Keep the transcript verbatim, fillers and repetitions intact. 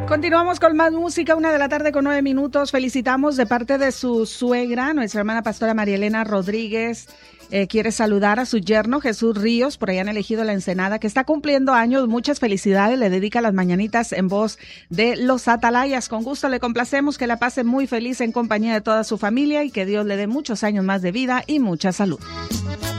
Continuamos con más música, una de la tarde con nueve minutos. Felicitamos de parte de su suegra, nuestra hermana pastora María Elena Rodríguez. Eh, quiere saludar a su yerno Jesús Ríos, por allá han elegido La Ensenada, que está cumpliendo años. Muchas felicidades, le dedica las mañanitas en voz de los Atalayas. Con gusto le complacemos, que la pase muy feliz en compañía de toda su familia y que Dios le dé muchos años más de vida y mucha salud.